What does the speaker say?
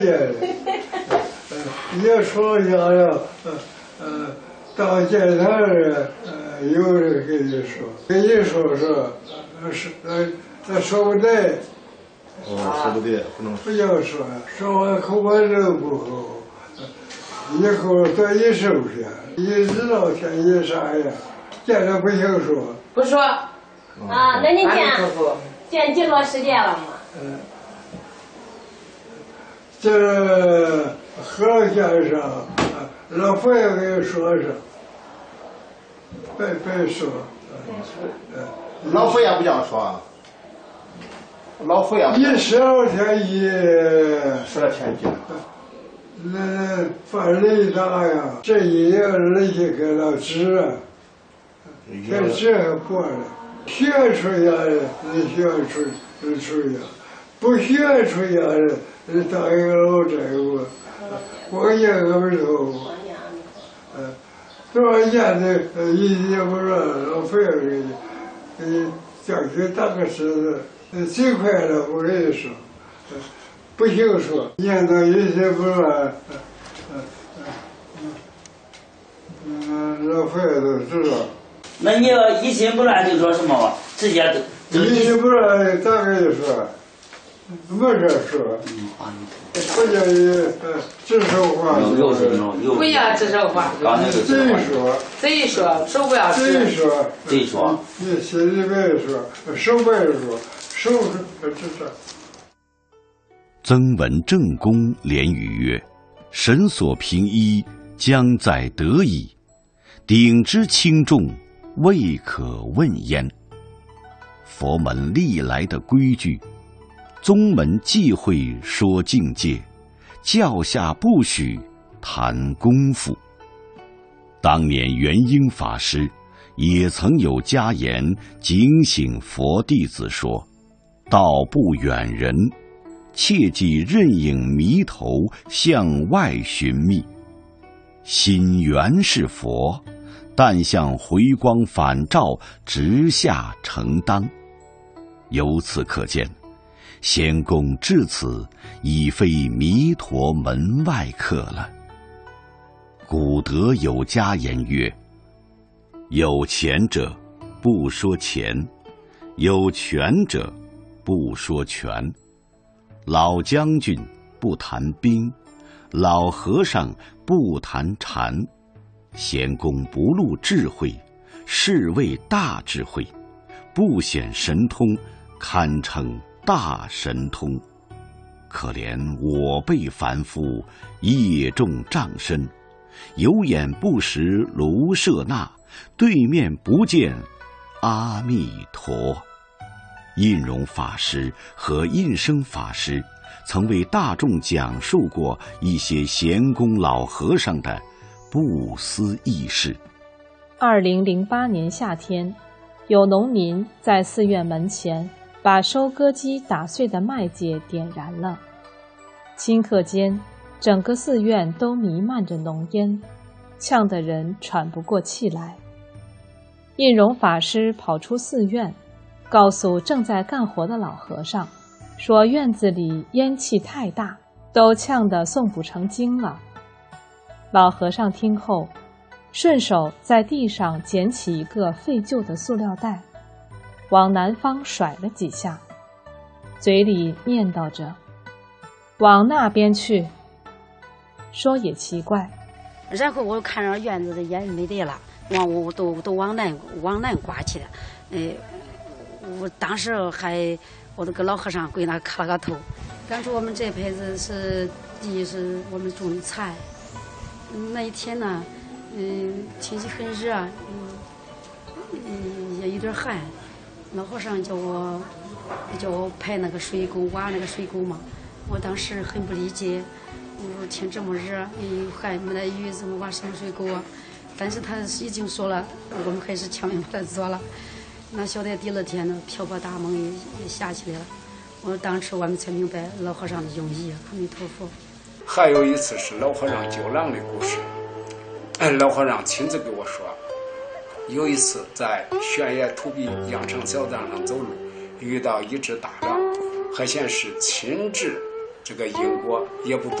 也说下了，到电台有人跟你说他说不对。 说不对，不能不要说，说完口感都不好，以后多一收拾，一知道天气啥样，见着不行说。 不说。 那你见几多时间了吗？ 这河先生，老佛爷给你说说，别说。 老佛爷不这样说。老佛爷 12天一 12天一， 那犯雷大呀，这一夜那些给他治啊，这治过了，学出来了，学出来，不学出来了，当一个老债务，光眼个头，多少年的一不让老费给你叫去当个狮子。最快了，我跟你说，不行说，念到一些不乱，老佛爷都知道。 那你要一心不乱就说什么？直接一心不乱，咋跟你说？没这说。不叫你指手画脚。 不要指手画脚。贼说不要指。 贼说。 你心里边说，手边说。 曾文正公连语曰：“神所平一，将在得矣；鼎之轻重，未可问焉。”佛门历来的规矩，宗门忌讳说境界，教下不许谈功夫。当年元英法师也曾有家言警醒佛弟子说：“道不远人，切忌任影迷头向外寻觅。心原是佛，但向回光返照直下承当。”由此可见，仙公至此已非弥陀门外客了。古德有家言曰：“有钱者不说钱，有权者不说权。老将军不谈兵，老和尚不谈禅。仙公不露智慧，是谓大智慧；不显神通，堪称大神通。可怜我辈凡夫，业重障身，有眼不识卢舍那，对面不见阿弥陀。”印容法师和印生法师曾为大众讲述过一些贤公老和尚的不思议事。 2008年夏天，有农民在寺院门前把收割机打碎的麦秸点燃了，顷刻间，整个寺院都弥漫着浓烟，呛得人喘不过气来。印容法师跑出寺院，告诉正在干活的老和尚，说院子里烟气太大，都呛得诵不成经了。老和尚听后，顺手在地上捡起一个废旧的塑料袋，往南方甩了几下，嘴里念叨着：“往那边去。”说也奇怪， 然后我看着院子的烟没得了，我都往南刮去了。我当时我都跟老和尚跪那磕了个头，感觉我们这辈子是地是我们种的菜。那一天呢，天气很热，也有点寒。老和尚叫我排那个水沟，挖那个水沟嘛。我当时很不理解，我说天这么热，还没来雨，怎么挖什么水沟啊？但是他已经说了，我们还是强行把它做了。那晓得第二天呢，瓢泼大梦也下起来了。我当时我们才明白老和尚的用意。阿弥陀佛。 还有一次是老和尚救狼的故事，老和尚亲自给我说，有一次在悬崖土壁养成小道上走路，遇到一只大狼，还先是亲自这个因果也不